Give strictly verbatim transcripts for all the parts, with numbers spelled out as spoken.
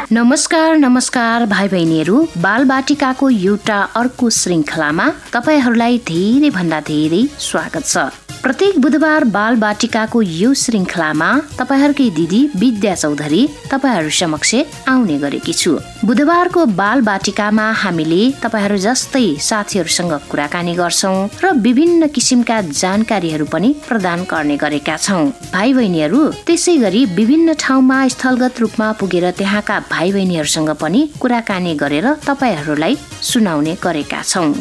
नमस्कार नमस्कार भाइ बहिनीहरू, बालबाटिकाको एउटा अर्को श्रृङ्खलामा तपाईहरूलाई धेरै भन्दा धेरै स्वागत छ। प्रत्येक बुधबार बालबाटिकाको यो श्रृङ्खलामा तपाईहरूकै दिदी विद्या चौधरी तपाईहरू समक्ष आउने गरेकी छु। बुधबारको बालबाटिकामा हामीले तपाईहरू जस्तै साथीहरूसँग कुराकानी गर्छौं र विभिन्न किसिमका जानकारीहरू पनि प्रदान गर्ने गरेका छौं। भाइ बहिनीहरू, त्यसै गरी विभिन्न ठाउँमा स्थलगत रूपमा पुगेर त्यहाँका भाइ बहिनीहरूसँग पनि कुराकानी गरेर तपाईहरूलाई सुनाउने गरेका छौं।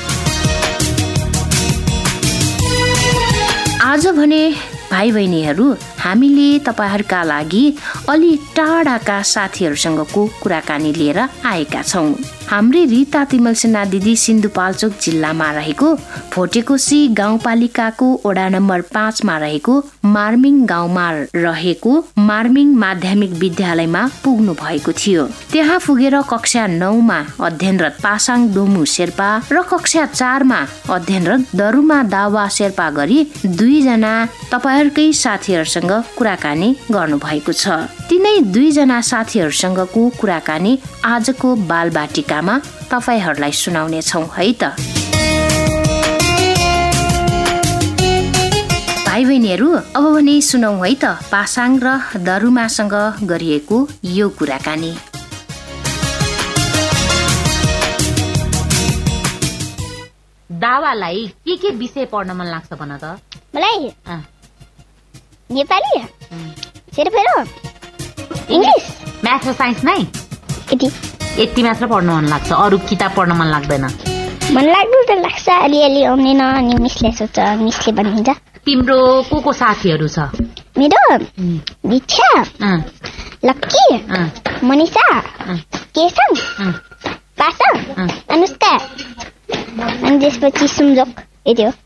आज भने भाइ बहिनीहरू, हामीले तपाईहरूका लागि अलि टाढाका साथीहरूसँगको कुराकानी लिएर आएका छौं। हाम्री रीता तिमल सिन्हा दिदी सिन्धुपाल्चोक जिल्लामा रहेको भोटेकोशी गाउँपालिकाको वडा नम्बर पाँचमा रहेको मार्मिङ गाउँमा रहेको मार्मिङ माध्यमिक विद्यालयमा पुग्नु भएको थियो। त्यहाँ पुगेर कक्षा नौमा अध्ययनरत पासाङ डोमु शेर्पा र कक्षा चारमा अध्ययनरत दरुमा दावा शेर्पा गरी दुईजना तपाईहरूकै साथीहरूसँग कुराकानी गर्नु भएको छ। तिनै दुईजना साथीहरूसँगको कुराकानी आजको बालबाटिकामा तपाईहरूलाई सुनाउने छौं है त। भाइ बहिनीहरू, अब भने सुनौ है त पासाङ र दरुमासँग गरिएको यो कुराकानी। दावालाई के के विषय पढ्न मन लाग्छ भन त? मलाई नेपाली, सेरोफेरो, इंग्लिश, म्याथ र साइन्स नै यति यति मात्र पढ्न मन लाग्छ, अरू किताब पढ्न मन लाग्दैन? मन लाग्नु त लाग्छ, अलिअलि आउँदैन अनि मिसले सोध्छ, मिसले भनिदिन्छ। तिम्रो को को साथीहरू छ? मेरो दीक्षा, लक्की, मनिषा, केसङ, पासाङ, अनुष्का अनि त्यसपछि सुमजोक, यति हो।